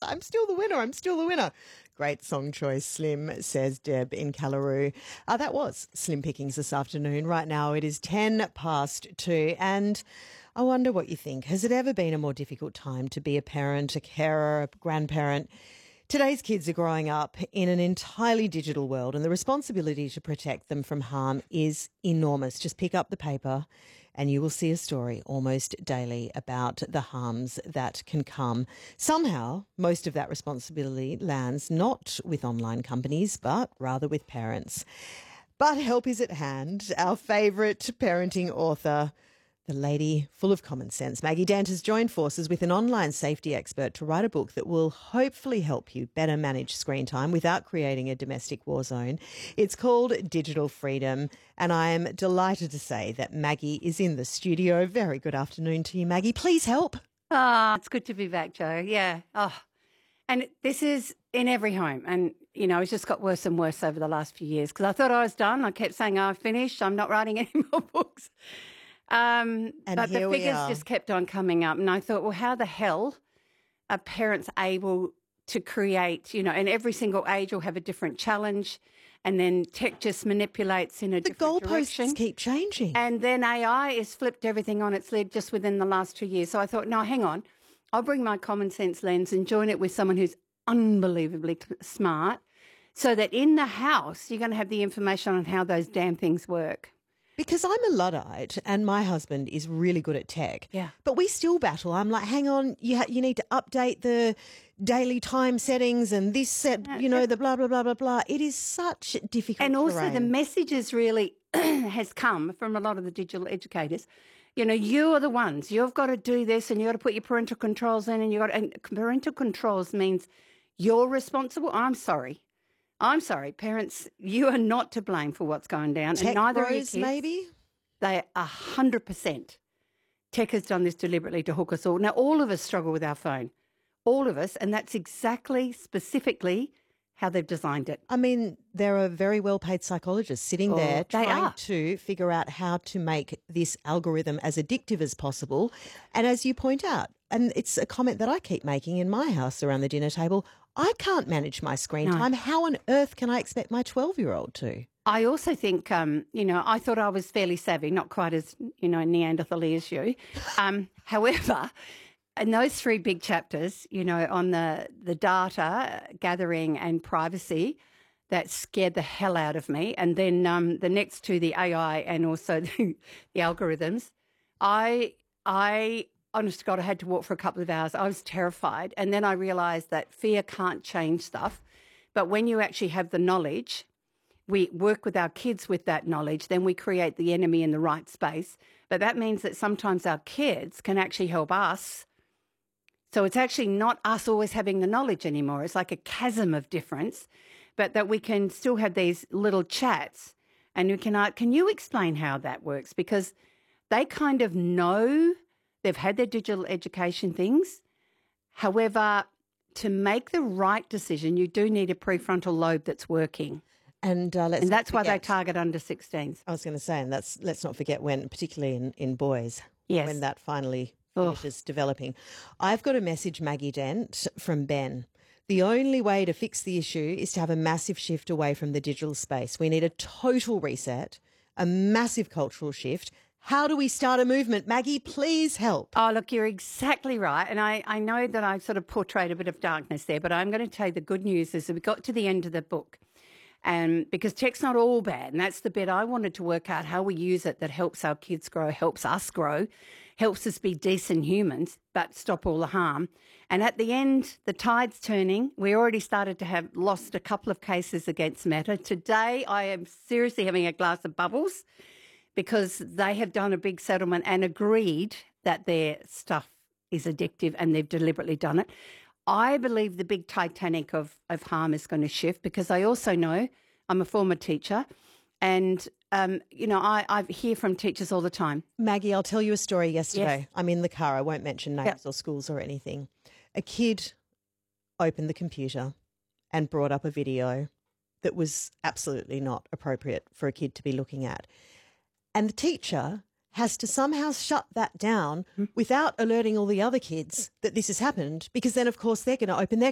I'm still the winner. I'm still the winner. Great song choice, Slim, says Deb in Callaroo. That was Slim Pickings this afternoon. Right now it is 2:10, and I wonder what you think. Has it ever been a more difficult time to be a parent, a carer, a grandparent? Today's kids are growing up in an entirely digital world, and the responsibility to protect them from harm is enormous. Just pick up the paper and you will see a story almost daily about the harms that can come. Somehow, most of that responsibility lands not with online companies, but rather with parents. But help is at hand. Our favourite parenting author, the lady full of common sense, Maggie Dent, has joined forces with an online safety expert to write a book that will hopefully help you better manage screen time without creating a domestic war zone. It's called Digital Freedom, and I am delighted to say that Maggie is in the studio. Very good afternoon to you, Maggie. Please help. It's good to be back, Jo. Yeah. And this is in every home. And, it's just got worse and worse over the last few years because I thought I was done. I kept saying, I've finished. I'm not writing any more books. But the figures just kept on coming up. And I thought, well, how the hell are parents able to create, and every single age will have a different challenge. And then tech just manipulates in a different direction. The goalposts keep changing. And then AI has flipped everything on its lid just within the last 2 years. So I thought, no, hang on. I'll bring my common sense lens and join it with someone who's unbelievably smart so that in the house you're going to have the information on how those damn things work. Because I'm a Luddite and my husband is really good at tech. Yeah. But we still battle. I'm like, hang on, you need to update the daily time settings and this set, the blah, blah, blah, blah, blah. It is such difficult And also terrain. the messages really has come from a lot of the digital educators. You are the ones. You've got to do this and you've got to put your parental controls in and parental controls means you're responsible. I'm sorry, parents, you are not to blame for what's going down. Tech and neither bros, are your kids. maybe? They are 100%. Tech has done this deliberately to hook us all. Now, all of us struggle with our phone. All of us. And that's exactly, specifically, how they've designed it. I mean, there are very well-paid psychologists sitting there trying to figure out how to make this algorithm as addictive as possible. And as you point out, and it's a comment that I keep making in my house around the dinner table, I can't manage my screen time. How on earth can I expect my 12-year-old to? I also think, I thought I was fairly savvy, not quite as, Neanderthal as you. However, in those 3 big chapters, on the data gathering and privacy, that scared the hell out of me. And then the next 2, the AI and also the algorithms, I honest to God, I had to walk for a couple of hours. I was terrified. And then I realised that fear can't change stuff. But when you actually have the knowledge, we work with our kids with that knowledge, then we create the enemy in the right space. But that means that sometimes our kids can actually help us. So it's actually not us always having the knowledge anymore. It's like a chasm of difference, but that we can still have these little chats and we can you explain how that works? Because they kind of know. They've had their digital education things. However, to make the right decision, you do need a prefrontal lobe that's working. And that's why they target under 16s. I was going to say, and let's not forget when, particularly in boys, yes, when that finally finishes developing. I've got a message, Maggie Dent, from Ben. The only way to fix the issue is to have a massive shift away from the digital space. We need a total reset, a massive cultural shift. How do we start a movement? Maggie, please help. Oh, look, you're exactly right. And I know that I sort of portrayed a bit of darkness there, but I'm going to tell you the good news is that we got to the end of the book. And because tech's not all bad, and that's the bit I wanted to work out how we use it that helps our kids grow, helps us grow, helps us be decent humans, but stop all the harm. And at the end, the tide's turning. We already started to have lost a couple of cases against Meta. Today, I am seriously having a glass of bubbles, because they have done a big settlement and agreed that their stuff is addictive and they've deliberately done it. I believe the big Titanic of harm is going to shift because I also know I'm a former teacher and, I hear from teachers all the time. Maggie, I'll tell you a story yesterday. Yes. I'm in the car. I won't mention names or schools or anything. A kid opened the computer and brought up a video that was absolutely not appropriate for a kid to be looking at. And the teacher has to somehow shut that down without alerting all the other kids that this has happened, because then, of course, they're going to open their